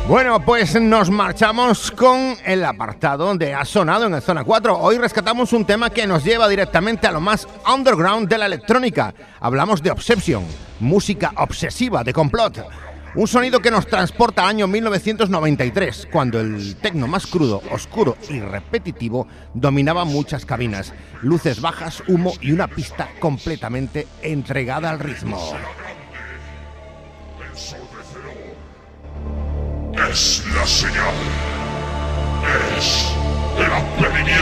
Bueno, pues nos marchamos con el apartado de Ha Sonado en el Zona 4. Hoy rescatamos un tema que nos lleva directamente a lo más underground de la electrónica. Hablamos de Obsession, música obsesiva de complot. Un sonido que nos transporta al año 1993, cuando el techno más crudo, oscuro y repetitivo dominaba muchas cabinas. Luces bajas, humo y una pista completamente entregada al ritmo. Es la señal, es el advenimiento.